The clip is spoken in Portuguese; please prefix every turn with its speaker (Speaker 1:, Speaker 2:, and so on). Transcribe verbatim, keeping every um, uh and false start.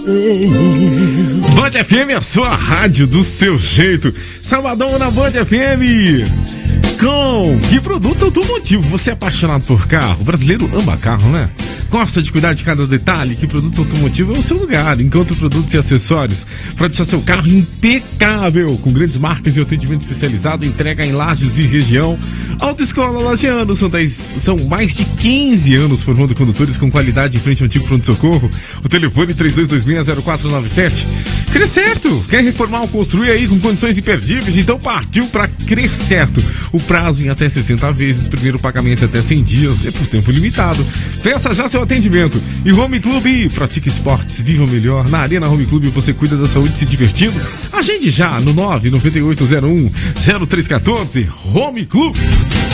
Speaker 1: Band F M é a sua rádio do seu jeito. Sabadão na Band F M. Com que produto automotivo? Você é apaixonado por carro? O brasileiro ama carro, né? Gosta de cuidar de cada detalhe? Que produto automotivo é o seu lugar. Encontre produtos e acessórios para deixar seu carro impecável, com grandes marcas e atendimento especializado, entrega em Lages e região. Autoescola Lajeano, são, dez, são mais de quinze anos formando condutores com qualidade em frente ao antigo pronto-socorro. O telefone três dois dois seis zero quatro nove sete. Crescerto, quer reformar ou construir aí com condições imperdíveis? Então partiu para Crescerto. O prazo em até sessenta vezes, primeiro pagamento até cem dias, é por tempo limitado. Peça já seu atendimento. E Home Club, pratica esportes, viva melhor. Na Arena Home Club você cuida da saúde se divertindo. Agende já no nove nove oito zero um zero três um quatro. Home Club.